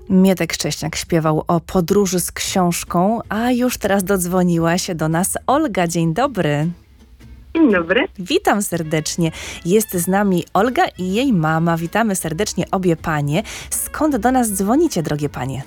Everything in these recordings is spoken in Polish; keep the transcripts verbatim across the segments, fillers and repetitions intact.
Mietek Szcześniak śpiewał o podróży z książką, a już teraz dodzwoniła się do nas Olga. Dzień dobry. Dzień dobry. Witam serdecznie. Jest z nami Olga i jej mama. Witamy serdecznie obie panie. Skąd do nas dzwonicie, drogie panie?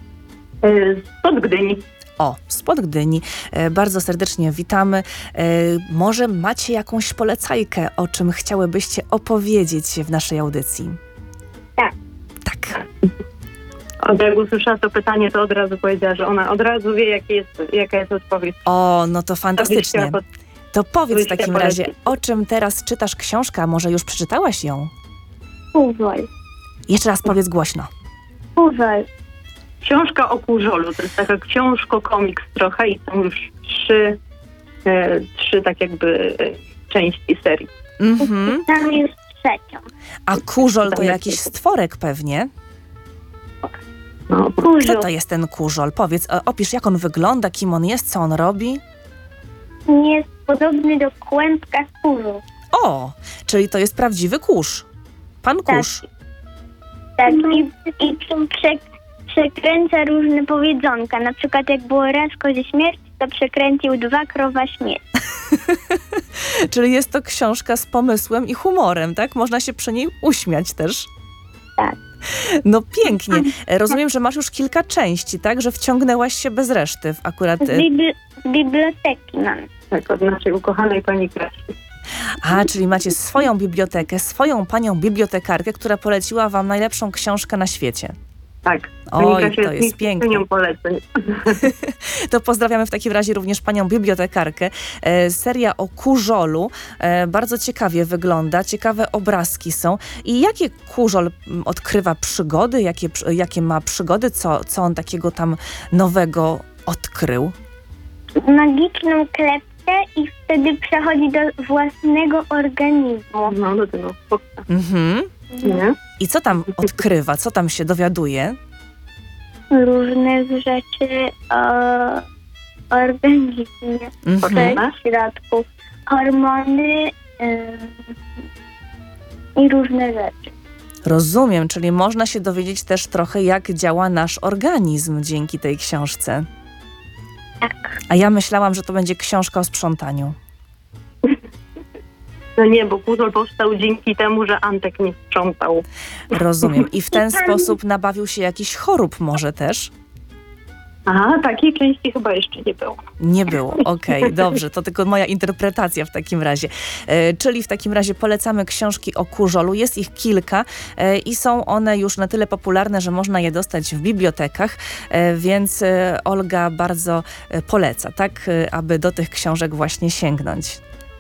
Spod Gdyni. O, spod Gdyni. E, bardzo serdecznie witamy. E, może macie jakąś polecajkę, o czym chciałybyście opowiedzieć w naszej audycji? Tak. Tak. Od jak usłyszała to pytanie, to od razu powiedziała, że ona od razu wie, jaki jest, jaka jest odpowiedź. O, no to fantastycznie. To, to powiedz w byście takim polecić. razie, o czym teraz czytasz książkę, a może już przeczytałaś ją? Kurzol. Jeszcze raz powiedz głośno. Kurzol. Książka o Kurzolu. To jest taka książko-komiks trochę i są już trzy, e, trzy tak jakby e, części serii. Mhm. Tam jest trzecią. A kurzol to Tam jest jakiś trzeci. stworek pewnie? No, Kto Kurzol. to jest ten kurzol? Powiedz, o, opisz jak on wygląda, kim on jest, co on robi? Jest podobny do kłębka z kurzu. O, czyli to jest prawdziwy kurz. Pan Tak. kurz. Tak, i, i prze, przekręca różne powiedzonka. Na przykład jak było raz kozie śmierć, to przekręcił dwa krowa śmierć. Czyli jest to książka z pomysłem i humorem, tak? Można się przy niej uśmiać też. Tak. No pięknie. Rozumiem, że masz już kilka części, tak? Że wciągnęłaś się bez reszty w akurat... Z, bibli- z biblioteki mam. tak, od naszej ukochanej pani Kasi. A, czyli macie swoją bibliotekę, swoją panią bibliotekarkę, która poleciła wam najlepszą książkę na świecie. Tak. Oj, Pani Kasia to jest piękne. nią poleceń. To pozdrawiamy w takim razie również panią bibliotekarkę. E, seria o kurzolu e, bardzo ciekawie wygląda, ciekawe obrazki są. I jakie kurzol m, odkrywa przygody, jakie, przy- jakie ma przygody, co, co on takiego tam nowego odkrył? Magiczną klepkę i wtedy przechodzi do własnego organizmu. No, do tego chłopca. Mhm. Nie? I co tam odkrywa, co tam się dowiaduje? Różne rzeczy o organizmie. Mhm. W środku. Hormony ym, i różne rzeczy. Rozumiem, czyli można się dowiedzieć też trochę, jak działa nasz organizm dzięki tej książce. Tak. A ja myślałam, że to będzie książka o sprzątaniu. No nie, bo Kurzol powstał dzięki temu, że Antek nie sprzątał. Rozumiem. I w ten sposób nabawił się jakichś chorób może też? Aha, takiej części chyba jeszcze nie było. Nie było. Okej, dobrze. To tylko moja interpretacja w takim razie. E, czyli w takim razie polecamy książki o kurzolu. Jest ich kilka e, i są one już na tyle popularne, że można je dostać w bibliotekach, e, więc e, Olga bardzo e, poleca, tak, e, aby do tych książek właśnie sięgnąć.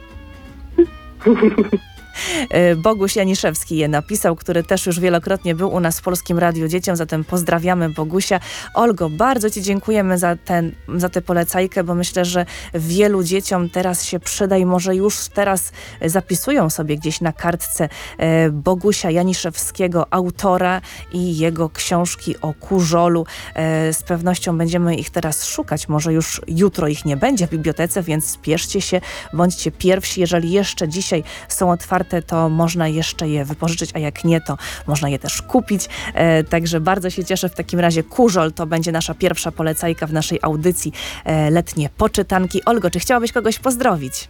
E, Boguś Janiszewski je napisał, który też już wielokrotnie był u nas w Polskim Radiu Dzieciom, zatem pozdrawiamy Bogusia. Olgo, bardzo ci dziękujemy za, ten, za tę polecajkę, bo myślę, że wielu dzieciom teraz się przyda i może już teraz zapisują sobie gdzieś na kartce e, Bogusia Janiszewskiego, autora i jego książki o kurzolu. E, z pewnością będziemy ich teraz szukać. Może już jutro ich nie będzie w bibliotece, więc spieszcie się, bądźcie pierwsi. Jeżeli jeszcze dzisiaj są otwarte, to można jeszcze je wypożyczyć, a jak nie, to można je też kupić. E, także bardzo się cieszę. W takim razie kurzol to będzie nasza pierwsza polecajka w naszej audycji e, Letnie Poczytanki. Olgo, czy chciałabyś kogoś pozdrowić?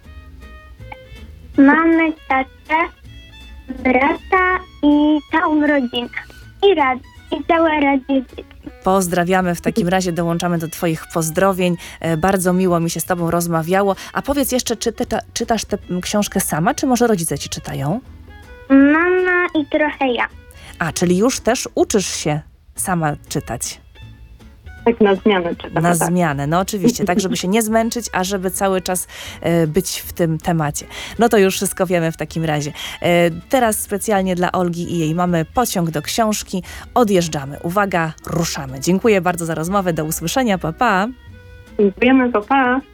Mamy tatę, brata i całą rodzinę. I, rad, i całe radio dzieci. Pozdrawiamy w takim razie, dołączamy do twoich pozdrowień. E, bardzo miło mi się z tobą rozmawiało. A powiedz jeszcze, czy ty ta, czytasz tę książkę sama, czy może rodzice ci czytają? Mama i trochę ja. A, czyli już też uczysz się sama czytać. Tak na zmianę czytam. Na tak. zmianę, no oczywiście, tak żeby się nie zmęczyć, a żeby cały czas e, być w tym temacie. No to już wszystko wiemy w takim razie. E, teraz specjalnie dla Olgi i jej mamy pociąg do książki. Odjeżdżamy. Uwaga, ruszamy. Dziękuję bardzo za rozmowę. Do usłyszenia. Pa, pa. Dziękujemy, pa, pa.